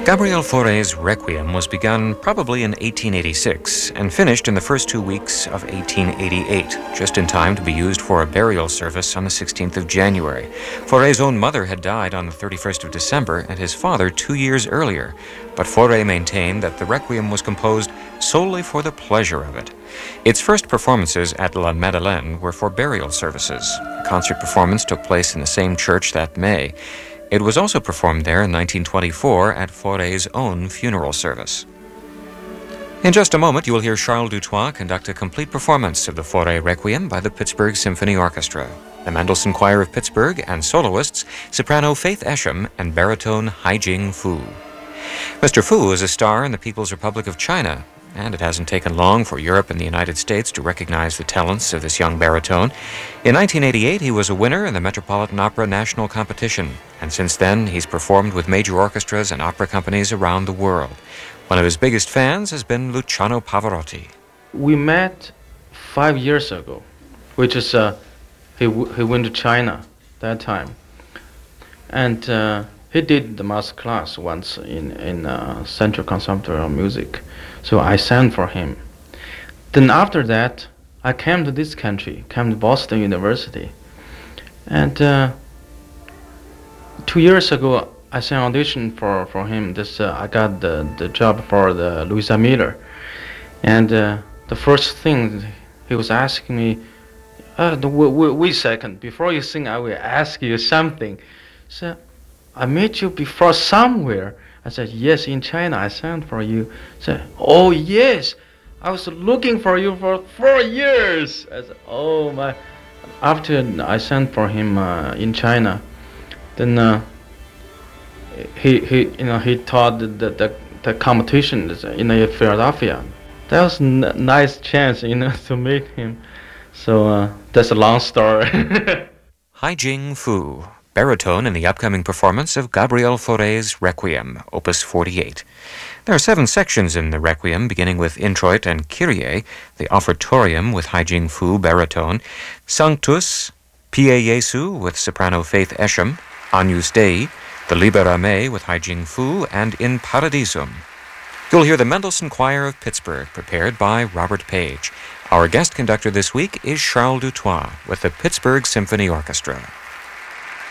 Gabriel Fauré's Requiem was begun probably in 1886 and finished in the first 2 weeks of 1888, just in time to be used for a burial service on the 16th of January. Fauré's own mother had died on the 31st of December and his father 2 years earlier, but Fauré maintained that the Requiem was composed solely for the pleasure of it. Its first performances at La Madeleine were for burial services. A concert performance took place in the same church that May. It was also performed there in 1924 at Fauré's own funeral service. In just a moment, you will hear Charles Dutoit conduct a complete performance of the Fauré Requiem by the Pittsburgh Symphony Orchestra, the Mendelssohn Choir of Pittsburgh, and soloists, soprano Faith Esham and baritone Haijing Fu. Mr. Fu is a star in the People's Republic of China, and it hasn't taken long for Europe and the United States to recognize the talents of this young baritone. In 1988, he was a winner in the Metropolitan Opera National Competition, and since then he's performed with major orchestras and opera companies around the world. One of his biggest fans has been Luciano Pavarotti. We met 5 years ago, which is he went to China that time, and he did the master class once in Central Conservatory of Music. So I sang for him. Then after that, I came to this country, came to Boston University. And 2 years ago, I sang audition for him. I got the job for the Louisa Miller. And the first thing he was asking me, wait a second, before you sing, I will ask you something. So I met you before somewhere. I said, yes, in China, I sang for you. He said, oh, yes, I was looking for you for 4 years. I said, oh, my. After I sang for him in China, then he taught the competition in Philadelphia. That was a nice chance, to meet him. So that's a long story. Haijing Fu, baritone in the upcoming performance of Gabriel Fauré's Requiem, Opus 48. There are 7 sections in the Requiem, beginning with Introit and Kyrie, the Offertorium with Haijing Fu, baritone, Sanctus, Pie Jesu with soprano Faith Esham, Agnus Dei, the Libera Me with Haijing Fu, and In Paradisum. You'll hear the Mendelssohn Choir of Pittsburgh, prepared by Robert Page. Our guest conductor this week is Charles Dutoit with the Pittsburgh Symphony Orchestra.